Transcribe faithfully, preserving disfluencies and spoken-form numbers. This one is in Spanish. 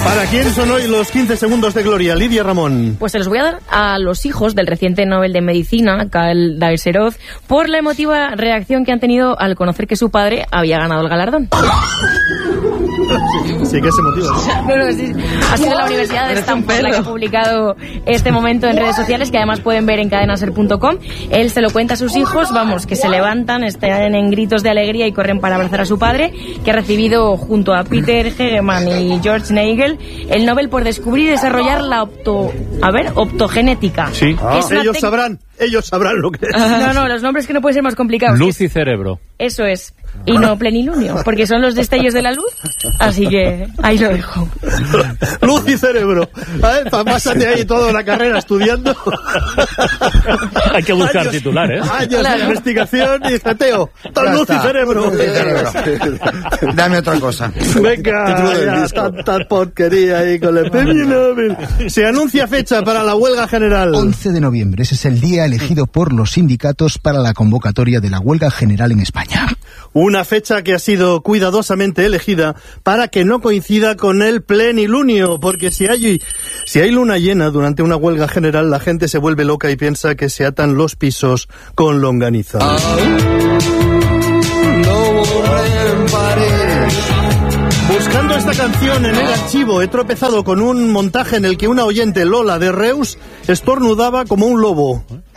¿Para quién son hoy los quince segundos de gloria, Lidia Ramón? Pues se los voy a dar a los hijos del reciente Nobel de Medicina, Kyle Daeserov, por la emotiva reacción que han tenido al conocer que su padre había ganado el galardón. Sí, sí que es emotivo. No, no, sí, ha sido la Universidad de Stanford la que ha publicado este momento en redes sociales, que además pueden ver en cadena ser punto com. Él se lo cuenta a sus hijos, vamos, que se levantan, están en gritos de alegría y corren para abrazar a su padre, que ha recibido junto a Peter Hegeman y George Nagel el Nobel por descubrir y desarrollar la opto... a ver, optogenética. Sí. Ah, ellos tec... sabrán, ellos sabrán lo que es. No, no, los nombres que no pueden ser más complicados. Luz y cerebro. Eso es. Y no plenilunio, porque son los destellos de la luz. Así que ahí lo dejo. Luz y cerebro. A ver, pásate ahí toda la carrera estudiando. Hay que buscar años, titulares. Años Claro. de investigación y zeteo. Tal luz y cerebro. Dame otra cosa. Venga, ya, tanta porquería ahí con el premio Nobel. Se anuncia fecha para la huelga general. once de noviembre, ese es el día elegido por los sindicatos para la convocatoria de la huelga general en España. Una fecha que ha sido cuidadosamente elegida para que no coincida con el plenilunio, porque si hay, si hay luna llena durante una huelga general, la gente se vuelve loca y piensa que se atan los pisos con longaniza. Buscando esta canción en el archivo, he tropezado con un montaje en el que una oyente, Lola de Reus, estornudaba como un lobo.